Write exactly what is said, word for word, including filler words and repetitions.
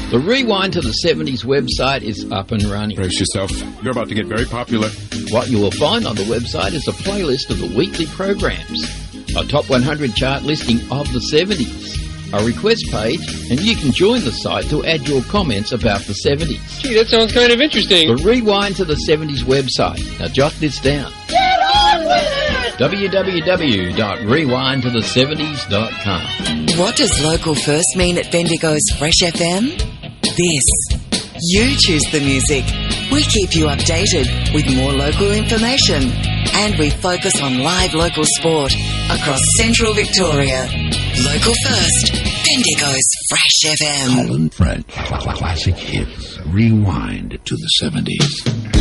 The Rewind to the seventies website is up and running. Brace yourself. You're about to get very popular. What you will find on the website is a playlist of the weekly programs, a top one hundred chart listing of the seventies, a request page, and you can join the site to add your comments about the seventies. Gee, that sounds kind of interesting. The Rewind to the seventies website. Now jot this down. Get on with it! w w w dot rewind to the seventies dot com. What does local first mean at Bendigo's Fresh F M? This. You choose the music. We keep you updated with more local information. And we focus on live local sport across central Victoria. Local first. Bendigo's Fresh F M. Colin French. Classic hits. Rewind to the seventies.